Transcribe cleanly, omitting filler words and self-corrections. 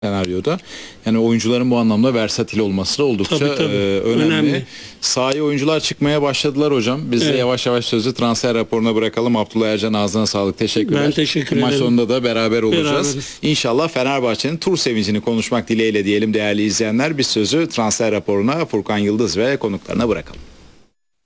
senaryoda. Yani oyuncuların bu anlamda versatil olması da oldukça Tabii. önemli. Sahaya oyuncular çıkmaya başladılar hocam. Biz de yavaş yavaş sözü transfer raporuna bırakalım. Abdullah Ercan, ağzına sağlık. Teşekkürler. Ben teşekkür ederim. Maç sonunda da beraber olacağız. Beraberiz. İnşallah Fenerbahçe'nin tur sevincini konuşmak dileğiyle diyelim değerli izleyenler. Biz sözü transfer raporuna Furkan Yıldız ve konuklarına bırakalım.